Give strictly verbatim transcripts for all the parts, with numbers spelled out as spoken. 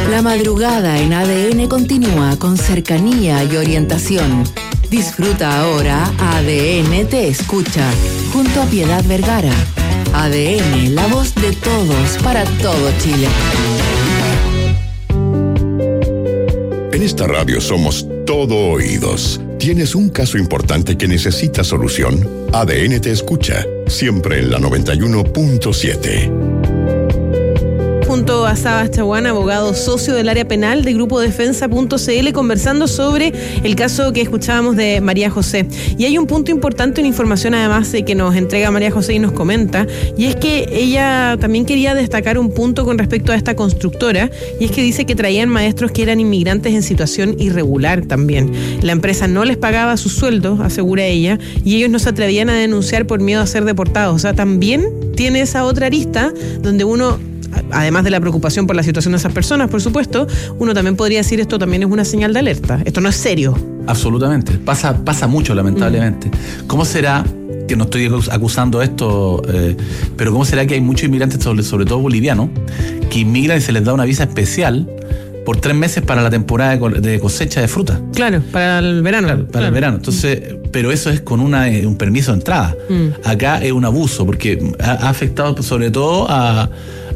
La madrugada en A D N continúa con cercanía y orientación. Disfruta ahora A D N Te Escucha, junto a Piedad Vergara. A D N, la voz de todos, para todo Chile. En esta radio somos todo oídos. ¿Tienes un caso importante que necesita solución? A D N Te Escucha, siempre en la noventa y uno punto siete. Junto a Sabas Chaguán, abogado socio del área penal de Grupo Defensa punto C L, conversando sobre el caso que escuchábamos de María José. Y hay un punto importante, una información además que nos entrega María José y nos comenta, y es que ella también quería destacar un punto con respecto a esta constructora, y es que dice que traían maestros que eran inmigrantes en situación irregular también. La empresa no les pagaba sus sueldos, asegura ella, y ellos no se atrevían a denunciar por miedo a ser deportados. O sea, también tiene esa otra arista donde uno, además de la preocupación por la situación de esas personas, por supuesto, uno también podría decir esto también es una señal de alerta. Esto no es serio. Absolutamente. Pasa, pasa mucho, lamentablemente. Mm. ¿Cómo será, que no estoy acusando esto, eh, pero cómo será que hay muchos inmigrantes, sobre, sobre todo bolivianos, que inmigran y se les da una visa especial por tres meses para la temporada de cosecha de fruta? Claro, para el verano. Claro, para claro. el verano. Entonces, pero eso es con una, un permiso de entrada. Mm. Acá es un abuso, porque ha, ha afectado sobre todo a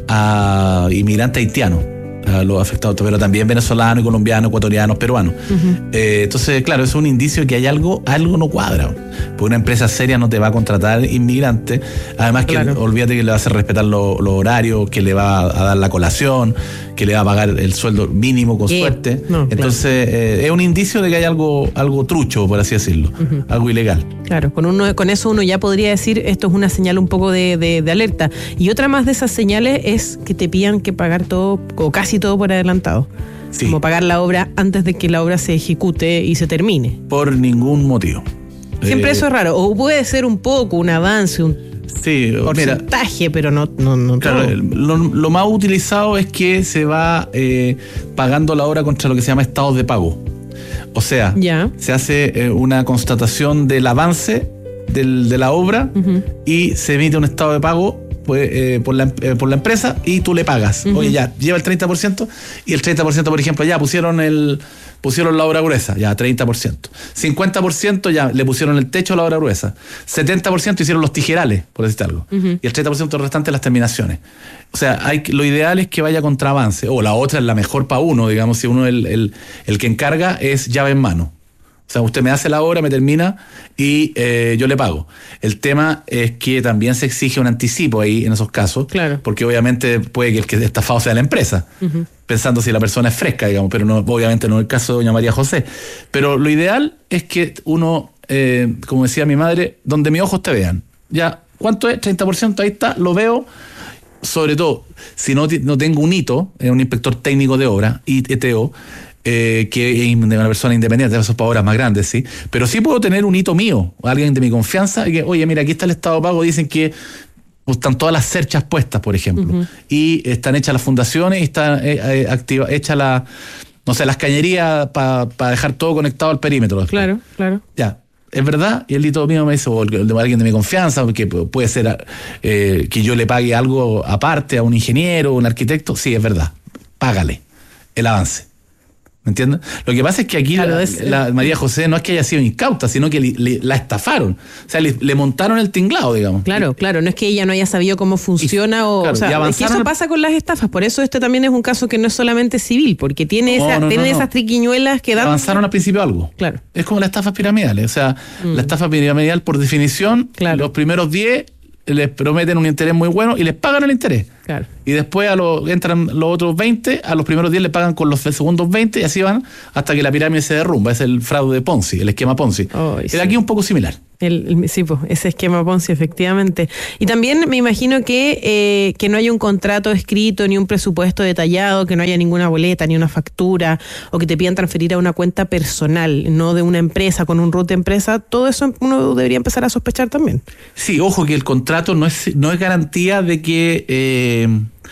a inmigrantes haitianos, a los afectados, pero también venezolanos, colombianos, ecuatorianos, peruanos. Uh-huh. Eh, entonces, claro, es un indicio de que hay algo, algo no cuadra. Porque una empresa seria no te va a contratar inmigrantes. Además que claro. olvídate que le va a hacer respetar los lo horarios, que le va a dar la colación, que le va a pagar el sueldo mínimo con ¿Qué? suerte. No, Entonces, claro. eh, es un indicio de que hay algo, algo trucho, por así decirlo, uh-huh. algo ilegal. Claro, con uno, con eso uno ya podría decir esto es una señal un poco de, de, de alerta. Y otra más de esas señales es que te pidan que pagar todo, o casi todo por adelantado. Sí. Como pagar la obra antes de que la obra se ejecute y se termine. Por ningún motivo. Siempre eh, eso es raro. O puede ser un poco, un avance, un sí, porcentaje, mira, pero no, no, no claro, todo. Lo, lo más utilizado es que se va eh, pagando la obra contra lo que se llama estados de pago. O sea, ya. se hace eh, una constatación del avance del, de la obra uh-huh. y se emite un estado de pago pues, eh, por, la, eh, por la empresa y tú le pagas. Uh-huh. Oye, ya, lleva el treinta por ciento y el treinta por ciento, por ejemplo, ya pusieron el pusieron la obra gruesa, ya treinta por ciento. cincuenta por ciento ya le pusieron el techo a la obra gruesa. setenta por ciento hicieron los tijerales, por decirte algo. Uh-huh. Y el treinta por ciento restante las terminaciones. O sea, hay, lo ideal es que vaya contra avance. O la otra es la mejor para uno, digamos, si uno el, el, el que encarga es llave en mano. O sea, usted me hace la obra, me termina y eh, yo le pago. El tema es que también se exige un anticipo ahí en esos casos. Claro. Porque obviamente puede que el que esté estafado sea la empresa. Uh-huh. Pensando si la persona es fresca, digamos, pero no, obviamente no es el caso de doña María José. Pero lo ideal es que uno, eh, como decía mi madre, donde mis ojos te vean. Ya, ¿cuánto es? treinta por ciento, ahí está, lo veo. Sobre todo, si no, no tengo un hito, un inspector técnico de obra, I T O, eh, que es una persona independiente, eso es para obras más grandes, sí. Pero sí puedo tener un hito mío, alguien de mi confianza, y que, oye, mira, aquí está el estado de pago, dicen que están todas las cerchas puestas, por ejemplo, uh-huh. y están hechas las fundaciones y está eh, activa, hecha la, no sé, las cañerías para pa dejar todo conectado al perímetro. Después. Claro, claro. Ya. Es verdad, y el hito mío me dice, o el de alguien de mi confianza, que puede ser eh, que yo le pague algo aparte a un ingeniero o un arquitecto, sí, es verdad, págale el avance. ¿Me entiendes? Lo que pasa es que aquí claro, la, es, la María José no es que haya sido incauta, sino que le, le, la estafaron. O sea, le, le montaron el tinglado, digamos. Claro, claro, no es que ella no haya sabido cómo funciona y, o, claro, o sea, es que eso pasa con las estafas. Por eso este también es un caso que no es solamente civil, porque tiene, no, esa, no, tiene no, esas no. triquiñuelas que dan. Avanzaron al principio algo. Claro. Es como las estafas piramidales. O sea, mm. la estafa piramidal, por definición, claro. los primeros diez les prometen un interés muy bueno y les pagan el interés. Claro. Y después a los, entran los otros veinte, a los primeros diez le pagan con los segundos veinte y así van hasta que la pirámide se derrumba. Es el fraude de Ponzi, el esquema Ponzi. Oh, sí. Aquí un poco similar. El, el, sí, pues, ese esquema Ponzi, efectivamente. Y también me imagino que, eh, que no haya un contrato escrito, ni un presupuesto detallado, que no haya ninguna boleta, ni una factura, o que te pidan transferir a una cuenta personal, no de una empresa, con un root de empresa. Todo eso uno debería empezar a sospechar también. Sí, ojo, que el contrato no es, no es garantía de que, eh,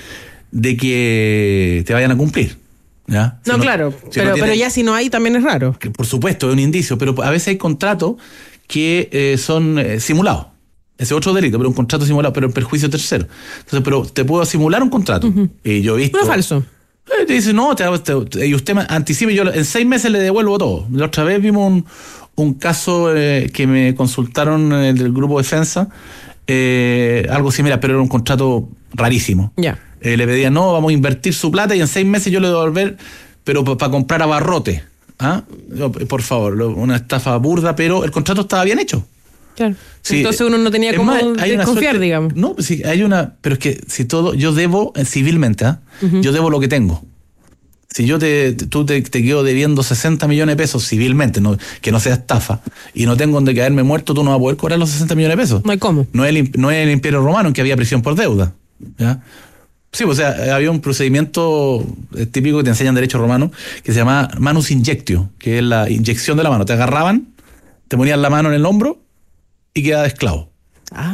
de que te vayan a cumplir. ¿Ya? Si no, no, claro, si pero, no tiene, pero ya si no hay también es raro. Que por supuesto, es un indicio, pero a veces hay contratos que eh, son eh, simulados. Ese es otro delito, pero un contrato simulado, pero en perjuicio tercero. Entonces, pero te puedo simular un contrato. Uh-huh. Y yo he visto. Pero falso. Eh, te dice, no, te, te, y usted me anticipe, yo en seis meses le devuelvo todo. La otra vez vimos un, un caso eh, que me consultaron en el grupo Defensa, eh, algo similar, pero era un contrato rarísimo. Ya. Eh, le pedían, no, vamos a invertir su plata y en seis meses yo le voy a devolver, pero para pa comprar abarrote. ¿Ah? Por favor, una estafa burda, pero el contrato estaba bien hecho. Claro. Sí, entonces uno no tenía cómo desconfiar, digamos. No, sí, hay una, pero es que si todo, yo debo eh, civilmente, ¿eh? uh-huh. yo debo lo que tengo. Si yo te, tú te, te quedo debiendo sesenta millones de pesos civilmente, no, que no sea estafa, y no tengo donde caerme muerto, tú no vas a poder cobrar los sesenta millones de pesos. No hay cómo. No es el, no es el Imperio Romano en que había prisión por deuda. ¿Ya? Sí, o sea, había un procedimiento típico que te enseñan derecho romano que se llama manus injectio, que es la inyección de la mano. Te agarraban, te ponían la mano en el hombro y quedaba esclavo. Ah.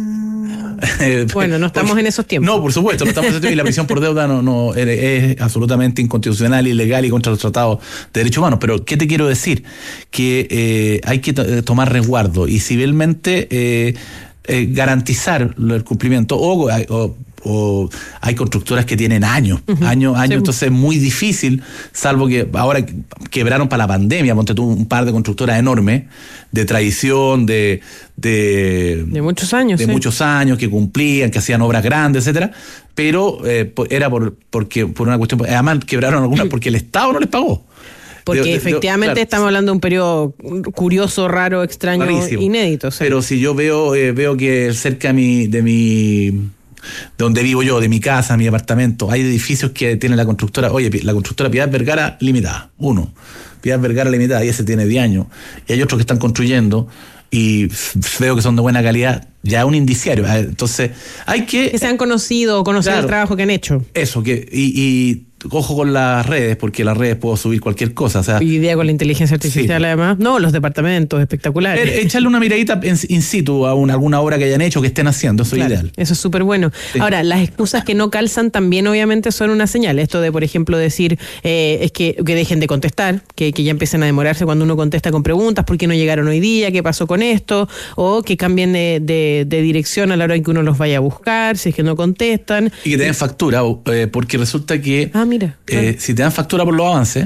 Bueno, no estamos Porque, en esos tiempos. No, por supuesto, no estamos en esos tiempos. Y la prisión por deuda no, no es, es absolutamente inconstitucional, ilegal y contra los tratados de derechos humanos. Pero, ¿qué te quiero decir? Que eh, hay que to- tomar resguardo y civilmente eh, eh, garantizar el cumplimiento o, o o hay constructoras que tienen años, uh-huh. años, años, sí. Entonces es muy difícil, salvo que ahora quebraron para la pandemia, ponte tú un par de constructoras enormes, de tradición, de de, de muchos años, de sí. muchos años, que cumplían, que hacían obras grandes, etcétera, pero eh, era por porque por una cuestión, además quebraron algunas porque el Estado no les pagó. Porque de, de, efectivamente de, claro, estamos hablando de un periodo curioso, raro, extraño, rarísimo. Inédito. Sí. Pero si yo veo eh, veo que cerca de mi, de mi de donde vivo yo, de mi casa, mi apartamento, hay edificios que tiene la constructora, oye, la constructora Piedad Vergara Limitada, uno, Piedad Vergara Limitada, y ese tiene diez años, y hay otros que están construyendo, y veo que son de buena calidad, ya es un indiciario. Entonces, hay que... Que se han conocido o conocer claro, el trabajo que han hecho. Eso, que y, y ojo con las redes, porque las redes puedo subir cualquier cosa. O sea, hoy día con la inteligencia artificial, sí. Además. No, los departamentos espectaculares. Eh, echarle una miradita in, in situ a una, alguna obra que hayan hecho, que estén haciendo, eso claro, es ideal. Eso es súper bueno. Sí. Ahora, las excusas que no calzan también obviamente son una señal. Esto de, por ejemplo, decir eh, es que, que dejen de contestar, que, que ya empiecen a demorarse cuando uno contesta con preguntas, ¿por qué no llegaron hoy día? ¿Qué pasó con esto? O que cambien de, de, de dirección a la hora en que uno los vaya a buscar, si es que no contestan. Y que te den factura, eh, porque resulta que... Ah, mira. Claro. Eh, si te dan factura por los avances,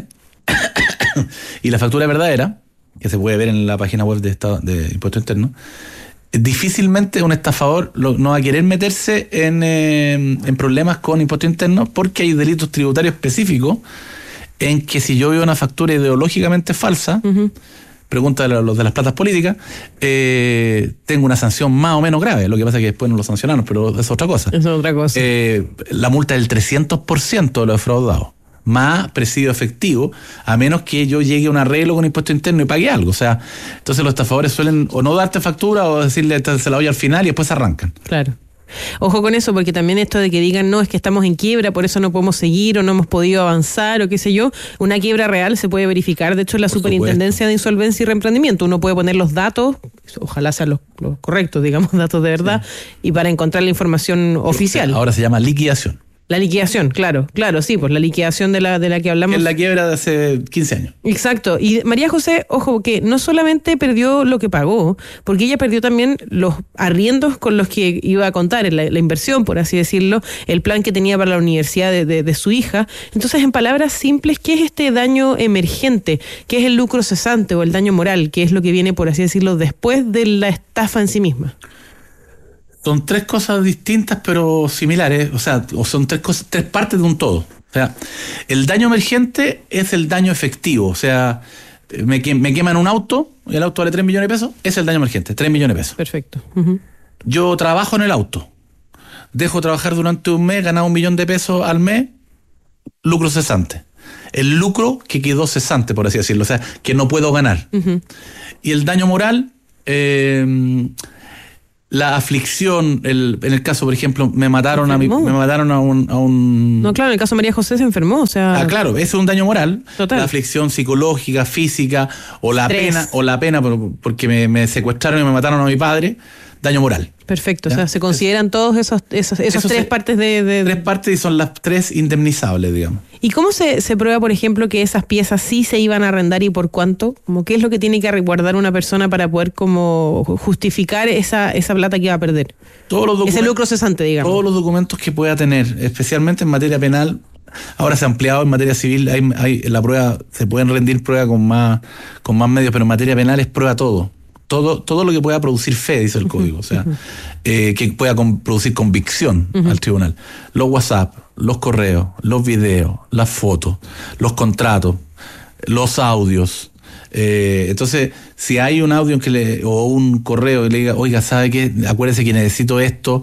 y la factura es verdadera, que se puede ver en la página web de, Estado, de Impuesto Interno, difícilmente un estafador lo, no va a querer meterse en, eh, en problemas con Impuesto Interno, porque hay delitos tributarios específicos en que si yo veo una factura ideológicamente falsa, uh-huh. pregunta de los de las platas políticas, eh, tengo una sanción más o menos grave. Lo que pasa es que después no lo sancionaron, pero es otra cosa. Es otra cosa. Eh, la multa es del trescientos por ciento de los defraudados, más presidio efectivo, a menos que yo llegue a un arreglo con Impuesto Interno y pague algo. O sea, entonces los estafadores suelen o no darte factura o decirle se la doy al final y después se arrancan. Claro. Ojo con eso, porque también esto de que digan no, es que estamos en quiebra, por eso no podemos seguir o no hemos podido avanzar o qué sé yo, una quiebra real se puede verificar, de hecho en la por Superintendencia supuesto. de Insolvencia y Reemprendimiento uno puede poner los datos, ojalá sean los, los correctos, digamos, datos de verdad, sí. Y para encontrar la información oficial. Ahora se llama liquidación. La liquidación, claro, claro, sí, pues la liquidación de la de la que hablamos. Es la quiebra de hace quince años. Exacto. Y María José, ojo, que no solamente perdió lo que pagó, porque ella perdió también los arriendos con los que iba a contar, la, la inversión, por así decirlo, el plan que tenía para la universidad de, de, de su hija. Entonces, en palabras simples, ¿qué es este daño emergente? ¿Qué es el lucro cesante o el daño moral? ¿Qué es lo que viene, por así decirlo, después de la estafa en sí misma? Son tres cosas distintas pero similares, o sea, o son tres cosas, tres partes de un todo. O sea, el daño emergente es el daño efectivo, o sea, me, me queman un auto, y el auto vale tres millones de pesos, es el daño emergente, tres millones de pesos. Perfecto. Uh-huh. Yo trabajo en el auto, dejo trabajar durante un mes, ganar un millón de pesos al mes, lucro cesante. El lucro que quedó cesante, por así decirlo, o sea, que no puedo ganar. Uh-huh. Y el daño moral... Eh, la aflicción, el, en el caso, por ejemplo, me mataron a mi, me mataron a un, a un... No, claro, en el caso de María José se enfermó, o sea... Ah, claro, eso es un daño moral. Total. La aflicción psicológica, física, o la Tres. pena, o la pena porque me, me secuestraron y me mataron a mi padre, daño moral. Perfecto, ¿ya? O sea, se consideran todos esos, esos, esos tres se, partes de, de... Tres partes y son las tres indemnizables, digamos. ¿Y cómo se, se prueba, por ejemplo, que esas piezas sí se iban a arrendar y por cuánto? Como ¿qué es lo que tiene que resguardar una persona para poder como justificar esa, esa plata que va a perder? Todos los ese lucro cesante, digamos. Todos los documentos que pueda tener, especialmente en materia penal, Ahora se ha ampliado en materia civil, hay, hay la prueba, se pueden rendir pruebas con más, con más medios, pero en materia penal es prueba todo. Todo, todo lo que pueda producir fe, dice el código, o sea, eh, que pueda con, producir convicción uh-huh. al tribunal. Los WhatsApp, los correos, los videos, las fotos, los contratos, los audios. Eh, entonces, si hay un audio en que le, o un correo que le diga, oiga, ¿sabe qué? Acuérdese que necesito esto,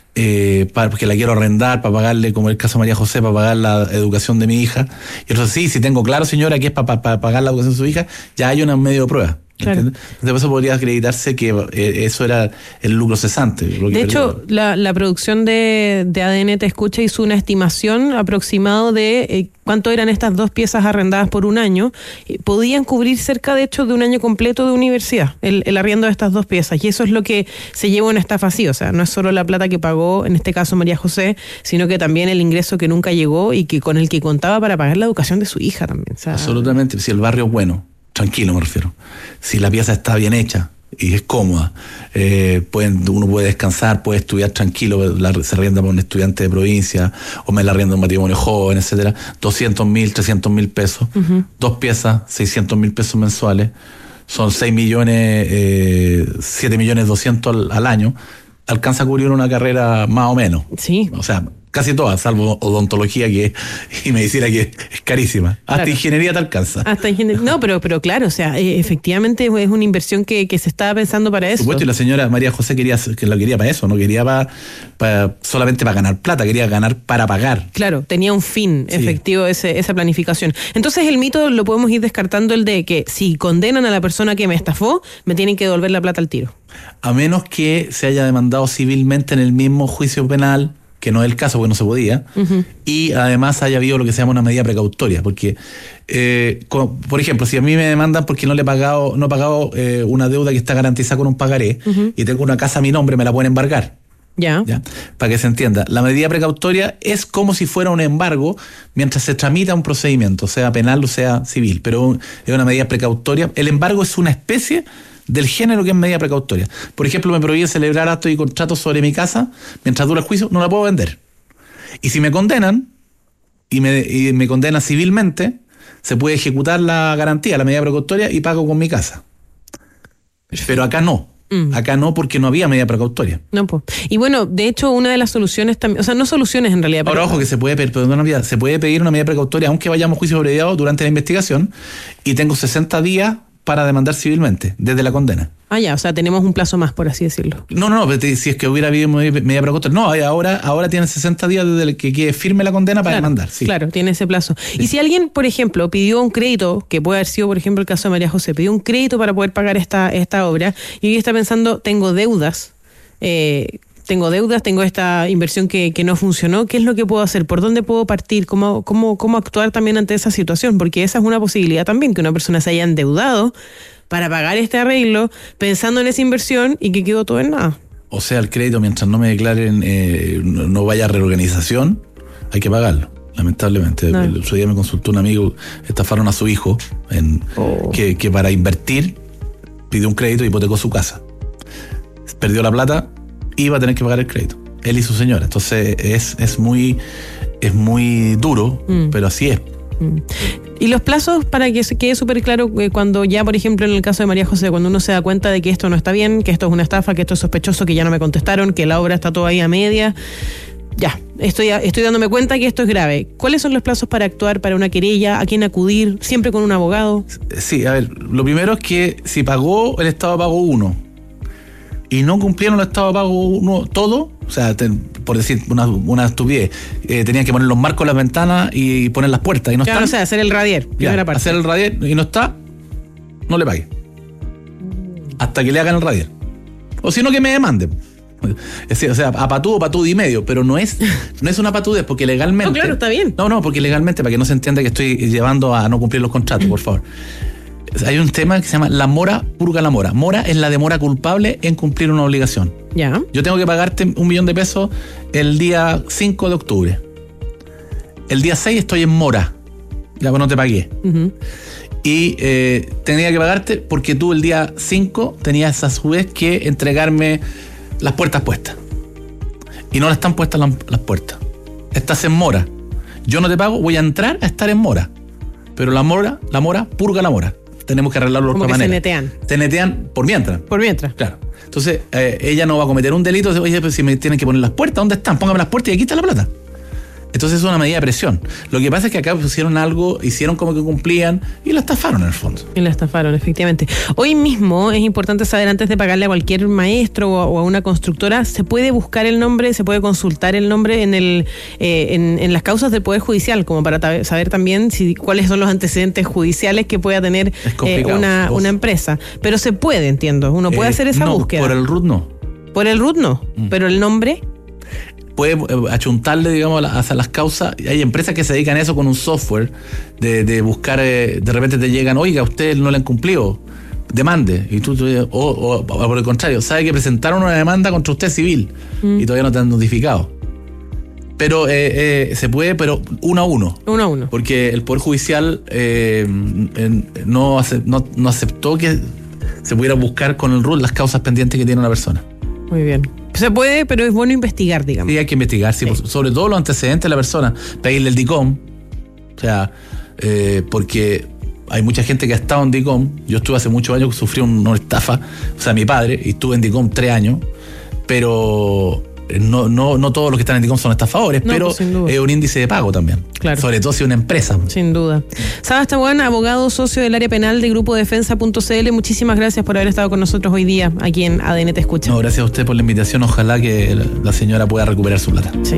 eh, para, porque la quiero arrendar para pagarle, como el caso de María José, para pagar la educación de mi hija. Y entonces, sí, si tengo claro, señora, que es para, para, para pagar la educación de su hija, ya hay un medio de prueba. Claro. Entonces, por eso podría acreditarse que eh, eso era el lucro cesante. De hecho, la, la producción de, de A D N Te Escucha hizo una estimación aproximada de eh, cuánto eran estas dos piezas arrendadas por un año. Eh, podían cubrir cerca, de hecho, de un año completo de universidad, el, el arriendo de estas dos piezas. Y eso es lo que se llevó en estafa así. O sea, no es solo la plata que pagó, en este caso María José, sino que también el ingreso que nunca llegó y que con el que contaba para pagar la educación de su hija también. O sea, absolutamente, si el barrio es bueno. Tranquilo, me refiero. Si la pieza está bien hecha y es cómoda, eh, pueden, uno puede descansar, puede estudiar tranquilo, la, se arrienda por un estudiante de provincia, o me la arrienda un matrimonio joven, etcétera. doscientos mil, trescientos mil pesos, uh-huh. dos piezas, seiscientos mil pesos mensuales, son seis millones, eh, siete millones doscientos al, al año. Alcanza a cubrir una carrera más o menos. Sí. O sea, casi todas, salvo odontología que y medicina que es carísima. Hasta claro. Ingeniería te alcanza. Hasta ingeniería. No, pero, pero claro, o sea, efectivamente es una inversión que, que se estaba pensando para eso. Por supuesto, y la señora María José quería que lo quería para eso, no quería para, para solamente para ganar plata, quería ganar para pagar. Claro, tenía un fin sí. efectivo ese, esa planificación. Entonces el mito lo podemos ir descartando, el de que si condenan a la persona que me estafó, me tienen que devolver la plata al tiro. A menos que se haya demandado civilmente en el mismo juicio penal, que no es el caso porque no se podía, uh-huh. y además haya habido lo que se llama una medida precautoria, porque, eh, como, por ejemplo, si a mí me demandan porque no le he pagado, no he pagado eh, una deuda que está garantizada con un pagaré, uh-huh. y tengo una casa a mi nombre, me la pueden embargar. Ya. ¿Ya? Para que se entienda, la medida precautoria es como si fuera un embargo mientras se tramita un procedimiento, sea penal o sea civil, pero es una medida precautoria. El embargo es una especie del género que es medida precautoria. Por ejemplo, me prohíben celebrar actos y contratos sobre mi casa mientras dura el juicio, no la puedo vender. Y si me condenan y me, y me condenan civilmente, se puede ejecutar la garantía, la medida precautoria, y pago con mi casa. Pero acá no. Mm. Acá no, porque no había medida precautoria. No, pues. Y bueno, de hecho, una de las soluciones también, o sea, no soluciones en realidad. Ahora, pero... ojo, que se puede, pedir, perdón, no, se puede pedir una medida precautoria, aunque vayamos a juicio abreviado durante la investigación, y tengo sesenta días para demandar civilmente, desde la condena. Ah, ya, o sea, tenemos un plazo más, por así decirlo. No, no, no, si es que hubiera habido medida precautoria. No, ahora, ahora tienen sesenta días desde el que quede firme la condena para claro, demandar. Sí. Claro, tiene ese plazo. Sí. Y si alguien, por ejemplo, pidió un crédito, que puede haber sido, por ejemplo, el caso de María José, pidió un crédito para poder pagar esta, esta obra, y hoy está pensando, tengo deudas, eh, tengo deudas, tengo esta inversión que, que no funcionó, ¿qué es lo que puedo hacer? ¿Por dónde puedo partir? ¿Cómo, cómo, cómo actuar también ante esa situación? Porque esa es una posibilidad también, que una persona se haya endeudado para pagar este arreglo, pensando en esa inversión y que quedó todo en nada. O sea, el crédito, mientras no me declaren, eh, no, no vaya a reorganización, hay que pagarlo, lamentablemente. No. El otro día me consultó un amigo, estafaron a su hijo, en, oh. que, que para invertir pidió un crédito y hipotecó su casa. Perdió la plata, iba a tener que pagar el crédito, él y su señora. Entonces es, es, muy, es muy duro, mm. pero así es. Y los plazos, para que se quede súper claro, eh, cuando ya, por ejemplo, en el caso de María José, cuando uno se da cuenta de que esto no está bien, que esto es una estafa, que esto es sospechoso, que ya no me contestaron, que la obra está todavía a media, ya, estoy, estoy dándome cuenta que esto es grave. ¿Cuáles son los plazos para actuar, para una querella? ¿A quién acudir? ¿Siempre con un abogado? Sí, a ver, lo primero es que si pagó el estado de pago uno y no cumplieron el estado de pago uno todo, o sea, te, por decir una, una estupidez, eh, tenían que poner los marcos en las ventanas y poner las puertas y no claro, están. O sea, hacer el radier, primera ya, parte. Hacer el radier y no está, no le pague. Hasta que le hagan el radier. O si no, que me demanden. Es decir, o sea, a patú o patú y medio, pero no es, no es una patudez, porque legalmente. No, claro, está bien. No, no, porque legalmente, para que no se entienda que estoy llevando a no cumplir los contratos, por favor. Hay un tema que se llama la mora purga la mora. Mora es la demora culpable en cumplir una obligación. Ya. Yo tengo que pagarte un millón de pesos el día cinco de octubre. El día seis estoy en mora. Ya, pues no te pagué. Uh-huh. Y eh, tenía que pagarte porque tú el día cinco tenías a su vez que entregarme las puertas puestas. Y no le están puestas las, las puertas. Estás en mora. yo no te pago, voy a entrar a estar en mora. Pero la mora, la mora purga la mora. Tenemos que arreglarlo de otra manera. Se netean. Se netean por mientras. Por mientras. Claro. Entonces, eh, ella no va a cometer un delito. Oye, pero si me tienen que poner las puertas, ¿dónde están? Póngame las puertas y aquí está la plata. Entonces es una medida de presión. Lo que pasa es que acá pusieron algo, hicieron como que cumplían y la estafaron en el fondo. Y la estafaron, efectivamente. Hoy mismo es importante saber, antes de pagarle a cualquier maestro o a, o a una constructora, se puede buscar el nombre, se puede consultar el nombre en el eh, en, en las causas del Poder Judicial, como para ta- saber también si cuáles son los antecedentes judiciales que pueda tener eh, una, una empresa. Pero se puede, entiendo. Uno puede eh, hacer esa no, búsqueda. Por el R U T no. Por el R U T no, mm. pero el nombre... puede achuntarle, digamos, hacia las causas. Hay empresas que se dedican a eso con un software de, de buscar, eh, de repente te llegan, oiga, usted no le han cumplido, demande. Y tú, tú o, o, o por el contrario, sabe que presentaron una demanda contra usted civil mm. y todavía no te han notificado. Pero eh, eh, se puede, pero uno a uno. Uno a uno. Porque el Poder Judicial eh, en, no, ace, no, no aceptó que se pudiera buscar con el R U T las causas pendientes que tiene una persona. Muy bien. Se puede, pero es bueno investigar, digamos. Sí, hay que investigar, sí, sí. Sobre todo los antecedentes de la persona. Pedirle el D I C O M. O sea, eh, porque hay mucha gente que ha estado en D I C O M. Yo estuve hace muchos años, sufrí una estafa. O sea, mi padre, y estuve en D I C O M tres años. Pero no, no, no todos los que están en D I C O M son estafadores, no, pero es pues, un índice de pago también. Claro. Sobre todo si es una empresa. Sin duda. Saba Tahuán, abogado socio del área penal de Grupo Defensa punto c l. Muchísimas gracias por haber estado con nosotros hoy día aquí en A D N Te Escucha. No, gracias a usted por la invitación. Ojalá que la señora pueda recuperar su plata. Sí.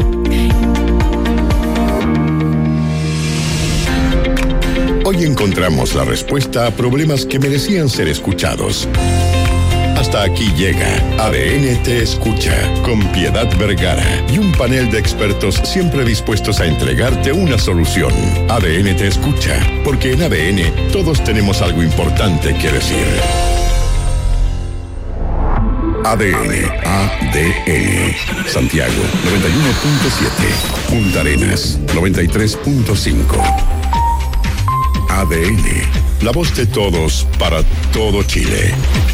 Hoy encontramos la respuesta a problemas que merecían ser escuchados. Hasta aquí llega A D N Te Escucha, con Piedad Vergara y un panel de expertos siempre dispuestos a entregarte una solución. A D N Te Escucha, porque en A D N todos tenemos algo importante que decir. A D N, A D N, Santiago noventa y uno punto siete, Punta Arenas noventa y tres punto cinco. A D N, la voz de todos para todo Chile.